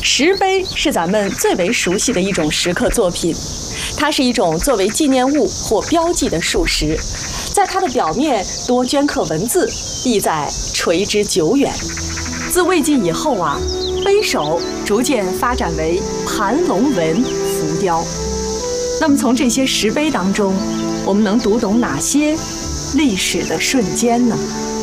石碑是咱们最为熟悉的一种石刻作品，它是一种作为纪念物或标记的树石，在它的表面多镌刻文字，意在垂之久远。自魏晋以后碑首逐渐发展为盘龙纹浮雕。那么从这些石碑当中，我们能读懂哪些历史的瞬间呢？